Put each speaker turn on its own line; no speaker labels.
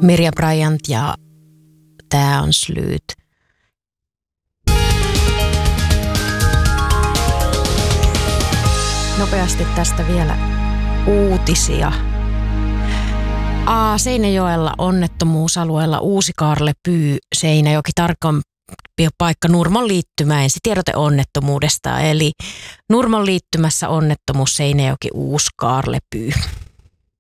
Mirja Bryant ja tää on Slyyt. Nopeasti tästä vielä uutisia. Seinäjoella onnettomuusalueella Uusi-Kaarlepyy, Seinäjoki, tarkempi paikka Nurmon liittymä. Ensitiedote onnettomuudesta, eli Nurmon liittymässä onnettomuus Seinäjoki Uusi-Kaarlepyy.